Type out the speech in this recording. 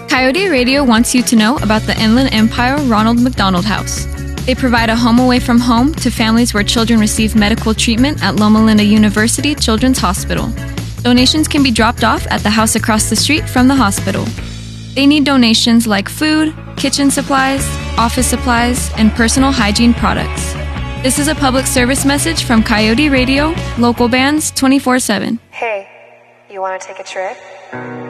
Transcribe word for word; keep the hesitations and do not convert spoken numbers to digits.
Coyote Radio wants you to know about the Inland Empire Ronald McDonald House. They provide a home away from home to families where children receive medical treatment at Loma Linda University Children's Hospital. Donations can be dropped off at the house across the street from the hospital. They need donations like food, kitchen supplies, office supplies, and personal hygiene products. This is a public service message from Coyote Radio, local bands twenty-four seven. Hey, you want to take a trip?